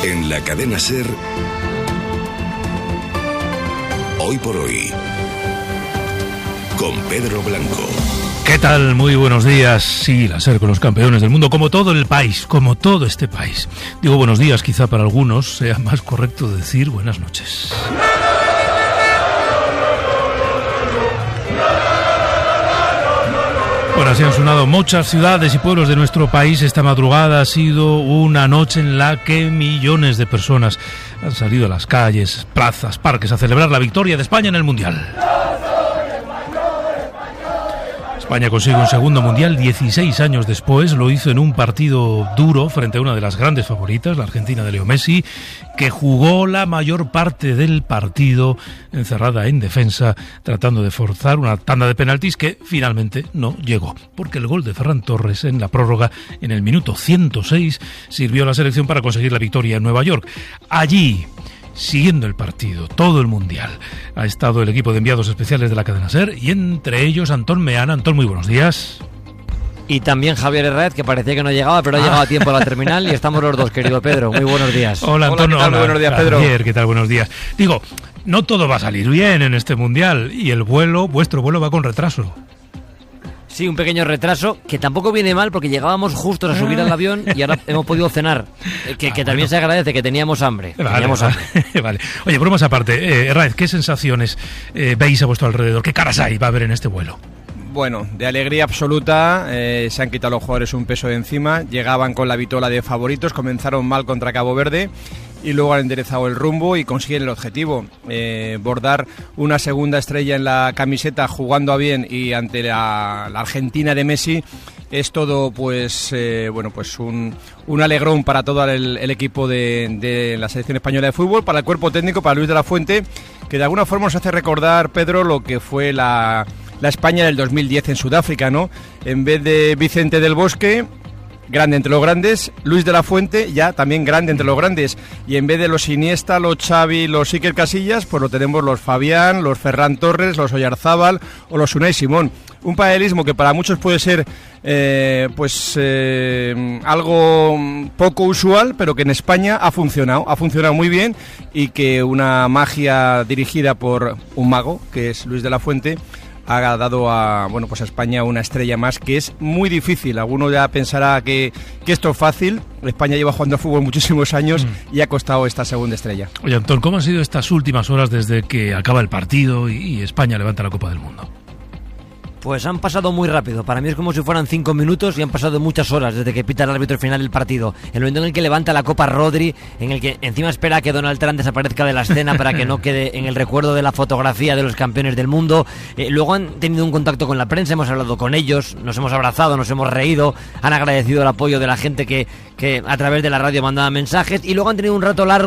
En la cadena SER, Hoy por Hoy, con Pedro Blanco. ¿Qué tal? Muy buenos días. Sí, la SER con los campeones del mundo, como todo el país, como todo este país. Digo buenos días, quizá para algunos sea más correcto decir buenas noches. Bueno, así han sonado muchas ciudades y pueblos de nuestro país. Esta madrugada ha sido una noche en la que millones de personas han salido a las calles, plazas, parques a celebrar la victoria de España en el Mundial. España consigue un segundo Mundial 16 años después. Lo hizo en un partido duro frente a una de las grandes favoritas, la Argentina de Leo Messi, que jugó la mayor parte del partido encerrada en defensa, tratando de forzar una tanda de penaltis que finalmente no llegó, porque el gol de Ferran Torres en la prórroga, en el minuto 106, sirvió a la selección para conseguir la victoria en Nueva York. Allí, siguiendo el partido, todo el Mundial, ha estado el equipo de enviados especiales de la cadena SER, y entre ellos Antón Meana. Antón, muy buenos días. Y también Javier Herraiz, que parecía que no llegaba, pero ha llegado a tiempo a la terminal, y estamos los dos, querido Pedro. Muy buenos días. Hola, Antón. Hola, ¿qué tal? Muy buenos días, Pedro. Javier, ¿qué tal? Buenos días. Digo, no todo va a salir bien en este Mundial, y el vuelo, vuestro vuelo, va con retraso. Sí, un pequeño retraso, que tampoco viene mal porque llegábamos justos a subir al avión y ahora hemos podido cenar, que también bueno, se agradece, que teníamos hambre. Vale. Vale. Oye, bromas aparte, Herraiz, ¿qué sensaciones veis a vuestro alrededor? ¿Qué caras hay va a haber en este vuelo? Bueno, de alegría absoluta, se han quitado los jugadores un peso de encima, llegaban con la vitola de favoritos, comenzaron mal contra Cabo Verde y luego han enderezado el rumbo y consiguen el objetivo, bordar una segunda estrella en la camiseta jugando a bien y ante la Argentina de Messi. Es todo pues un alegrón para todo el equipo de la selección española de fútbol, para el cuerpo técnico, para Luis de la Fuente, que de alguna forma nos hace recordar, Pedro, lo que fue la España del 2010 en Sudáfrica, ¿no? En vez de Vicente del Bosque, grande entre los grandes, Luis de la Fuente, ya también grande entre los grandes, y en vez de los Iniesta, los Xavi, los Iker Casillas, pues lo tenemos los Fabián, los Ferran Torres, los Oyarzábal o los Unai Simón. Un paralelismo que para muchos puede ser algo poco usual, pero que en España ha funcionado muy bien, y que una magia dirigida por un mago, que es Luis de la Fuente, ha dado a España una estrella más, que es muy difícil. Alguno ya pensará que esto es fácil. España lleva jugando a fútbol muchísimos años y ha costado esta segunda estrella. Oye, Antón, ¿cómo han sido estas últimas horas desde que acaba el partido y España levanta la Copa del Mundo? Pues han pasado muy rápido. Para mí es como si fueran 5 minutos y han pasado muchas horas desde que pita el árbitro final del partido. El momento en el que levanta la copa Rodri, en el que encima espera que Donald Trump desaparezca de la escena para que no quede en el recuerdo de la fotografía de los campeones del mundo. Luego han tenido un contacto con la prensa, hemos hablado con ellos, nos hemos abrazado, nos hemos reído, han agradecido el apoyo de la gente que a través de la radio mandaba mensajes, y luego han tenido un rato largo